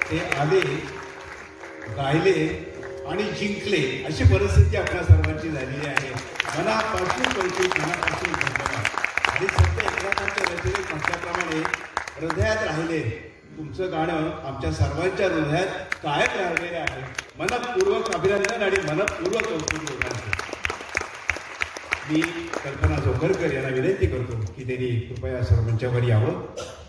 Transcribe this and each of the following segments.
ते आले, गायले आणि जिंकले अशी परिस्थिती आपल्या सर्वांची झालेली आहे. मनापासून कौतुक, मनापासून धन्यवाद. आणि संत एकनाथांच्या व्यतिरिक्त म्हटल्याप्रमाणे हृदयात राहिले तुमचं गाणं आमच्या सर्वांच्या हृदयात कायम राहिलेलं आहे. मनपूर्वक अभिनंदन आणि मनपूर्वक कौतुक लोकांचे. मी कल्पना जोकरकर यांना विनंती करतो की त्यांनी कृपया सर्वांच्यावर यावं.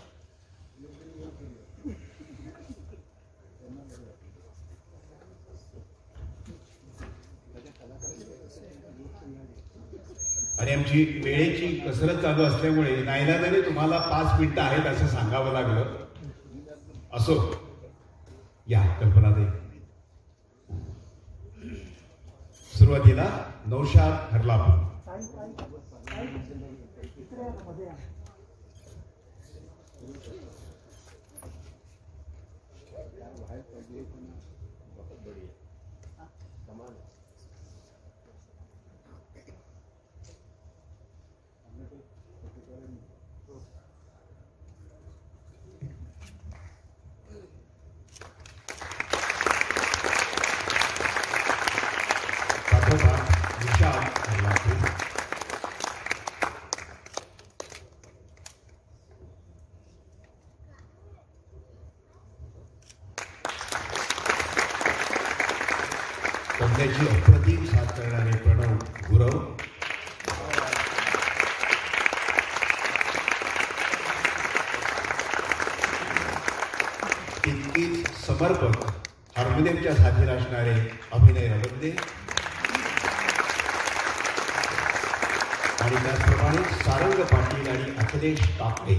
आणि आमची वेळेची कसरत चालू असल्यामुळे नाईलाजाने तुम्हाला 5 मिनिटं आहेत असं सांगावं लागलं. असो, या कल्पनाताई. सुरुवातीला नौशाद हरलापूर. त्याची अप्रतिम साथ करणारे प्रणव गुरव. तितकीच समर्पक हार्मोनियमच्या साथीला असणारे अभिनय रवंदे आणि त्याचप्रमाणे सारंग पाटील आणि अखिलेश कापडे.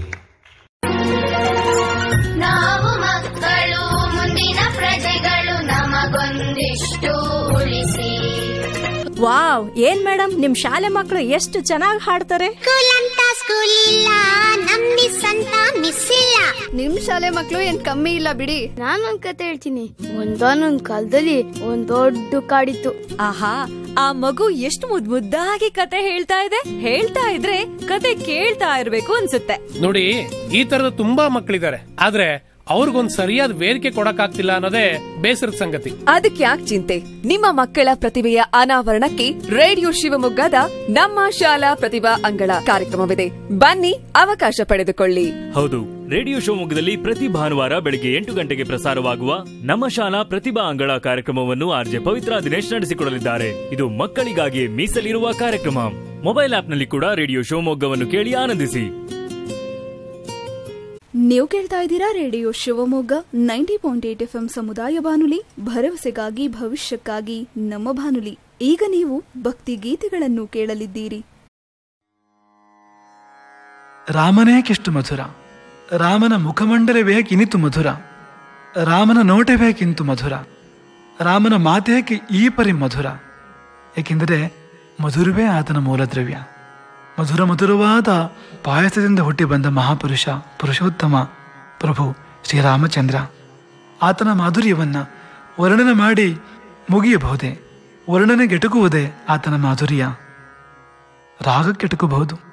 ನಾವು ಮಕ್ಕಳು ಮುಂದಿನ ಪ್ರಜೆಗಳು ನಮಗೊಂದಿಷ್ಟು ಉಳಿಸಿ. ವಾವ್, ಏನ್ ಮೇಡಮ್ ನಿಮ್ ಶಾಲೆ ಮಕ್ಕಳು ಎಷ್ಟು ಚೆನ್ನಾಗಿ ಹಾಡ್ತಾರೆ. ಸ್ಕೂಲ್ ಅಂತ ಸ್ಕೂಲ್ ಇಲ್ಲ, ನಮ್ ಮಿಸ್ ಅಂತ ಮಿಸ್ ಇಲ್ಲ. ನಿಮ್ ಶಾಲೆ ಮಕ್ಕಳು ಏನ್ ಕಮ್ಮಿ ಇಲ್ಲ ಬಿಡಿ. ನಾನೊಂದ್ ಕತೆ ಹೇಳ್ತೀನಿ. ಒಂದಾನೊಂದ್ ಕಾಲದಲ್ಲಿ ಒಂದ್ ದೊಡ್ಡ ಕಾಡಿತ್ತು. ಆಹಾ, ಆ ಮಗು ಎಷ್ಟು ಮುದ್ದಾಗಿ ಕತೆ ಹೇಳ್ತಾ ಇದೆ. ಹೇಳ್ತಾ ಇದ್ರೆ ಕತೆ ಕೇಳ್ತಾ ಇರ್ಬೇಕು ಅನ್ಸುತ್ತೆ. ನೋಡಿ, ಈ ತರದ ತುಂಬಾ ಮಕ್ಕಳಿದ್ದಾರೆ, ಆದ್ರೆ ಅವ್ರಿಗೊಂದ್ ಸರಿಯಾದ ವೇದಿಕೆ ಕೊಡಕ್ಕಾಗ್ತಿಲ್ಲ ಅನ್ನೋದೇ ಬೇಸರದ ಸಂಗತಿ. ಅದಕ್ಕೆ ಯಾಕೆ ಚಿಂತೆ? ನಿಮ್ಮ ಮಕ್ಕಳ ಪ್ರತಿಭೆಯ ಅನಾವರಣಕ್ಕೆ ರೇಡಿಯೋ ಶಿವಮೊಗ್ಗದ ನಮ್ಮ ಶಾಲಾ ಪ್ರತಿಭಾ ಅಂಗಳ ಕಾರ್ಯಕ್ರಮವಿದೆ. ಬನ್ನಿ, ಅವಕಾಶ ಪಡೆದುಕೊಳ್ಳಿ. ಹೌದು, ರೇಡಿಯೋ ಶಿವಮೊಗ್ಗದಲ್ಲಿ ಪ್ರತಿ ಭಾನುವಾರ ಬೆಳಗ್ಗೆ 8 ಗಂಟೆಗೆ ಪ್ರಸಾರವಾಗುವ ನಮ್ಮ ಶಾಲಾ ಪ್ರತಿಭಾ ಅಂಗಳ ಕಾರ್ಯಕ್ರಮವನ್ನು ಆರ್ಜೆ ಪವಿತ್ರ ದಿನೇಶ್ ನಡೆಸಿಕೊಡಲಿದ್ದಾರೆ. ಇದು ಮಕ್ಕಳಿಗಾಗಿ ಮೀಸಲಿರುವ ಕಾರ್ಯಕ್ರಮ. ಮೊಬೈಲ್ ಆಪ್ನಲ್ಲಿ ಕೂಡ ರೇಡಿಯೋ ಶಿವಮೊಗ್ಗವನ್ನು ಕೇಳಿ ಆನಂದಿಸಿ. ನೀವು ಕೇಳ್ತಾ ಇದ್ದೀರಾ ರೇಡಿಯೋ ಶಿವಮೊಗ್ಗ 90.8 FM ಸಮುದಾಯ ಬಾನುಲಿ, ಭರವಸೆಗಾಗಿ ಭವಿಷ್ಯಕ್ಕಾಗಿ ನಮ್ಮ ಬಾನುಲಿ. ಈಗ ನೀವು ಭಕ್ತಿ ಗೀತೆಗಳನ್ನು ಕೇಳಲಿದ್ದೀರಿ. ರಾಮನೇಕೆಷ್ಟು ಮಧುರ, ರಾಮನ ಮುಖಮಂಡಲವೇ ಕಿನಿತು ಮಧುರ, ರಾಮನ ನೋಟವೇ ಕಿಂತು ಮಧುರ, ರಾಮನ ಮಾತೇಕೆ ಈ ಪರಿ ಮಧುರ. ಏಕೆಂದರೆ ಮಧುರವೇ ಆತನ ಮೂಲದ್ರವ್ಯ. ಮಧುರ ಮಧುರವಾದ ಪಾಯಸದಿಂದ ಹುಟ್ಟಿ ಬಂದ ಮಹಾಪುರುಷ, ಪುರುಷೋತ್ತಮ ಪ್ರಭು ಶ್ರೀರಾಮಚಂದ್ರ. ಆತನ ಮಾಧುರ್ಯವನ್ನ ವರ್ಣನೆ ಮಾಡಿ ಮುಗಿಯಬಹುದೇ? ವರ್ಣನೆಗೆಟುಕುವುದೇ ಆತನ ಮಾಧುರ್ಯ? ರಾಗಕ್ಕೆಟುಕಬಹುದು.